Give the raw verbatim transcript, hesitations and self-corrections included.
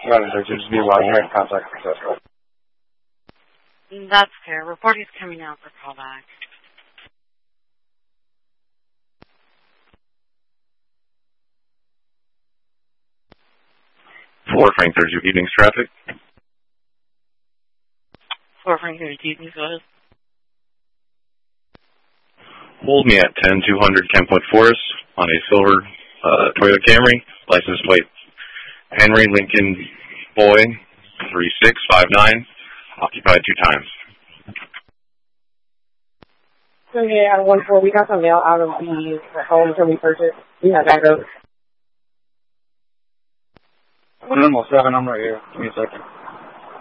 Running there, just be while you're in contact with us. That's fair. Report is coming out for callback. For Frank, there's your evening's traffic. For Frank, there's evening's what? Hold me at ten two hundred Kentwood Forest on a silver uh, Toyota Camry, license plate Henry Lincoln Boy three six five nine, occupied two times. Okay, out of one four, we got some mail out of the home until we purchased. We have that out. one seven, I'm right here. Give me a second.